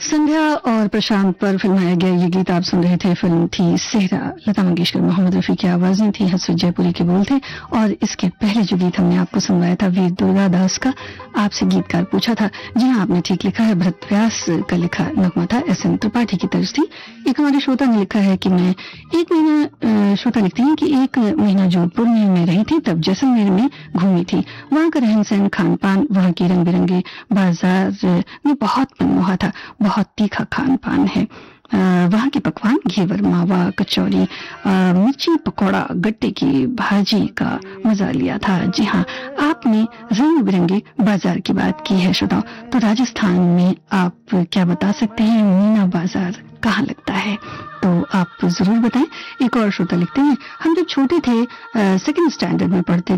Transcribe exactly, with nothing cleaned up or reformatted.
संध्या और प्रशांत पर फिल्माया गया ये गीत आप सुन रहे थे। फिल्म थी सेहरा। लता मंगेशकर, मोहम्मद रफी की आवाजें थी, हसरत जयपुरी के बोल थे। और इसके पहले जो गीत हमने आपको सुनवाया था वीर दुर्गादास का। आपसे गीतकार पूछा था, जी हाँ आपने ठीक लिखा है, भरत व्यास का लिखा नगमा था, एस एन त्रिपाठी की तर्ज थी। एक हमारे श्रोता ने लिखा है कि मैं एक महीना, श्रोता लिखती हैं कि एक महीना जोधपुर में मैं रही थी, तब जैसलमेर में घूमी थी। वहाँ का रहन सहन, खान पान, वहाँ की रंग बिरंगे बाजार में बहुत मनमोहा था। बहुत तीखा खान पान है वहाँ के पकवान, घेवर, मावा, कचौरी, मिर्ची पकौड़ा, गट्टे की भाजी का मजा लिया था। जी हाँ, आपने रंग बिरंगे बाजार की बात की है श्रोताओ। तो राजस्थान में आप क्या बता सकते हैं, मीना बाजार कहाँ लगता है? तो आप जरूर बताएं। एक और श्रोता लिखते हैं, हम जब छोटे थे, सेकंड स्टैंडर्ड में पढ़ते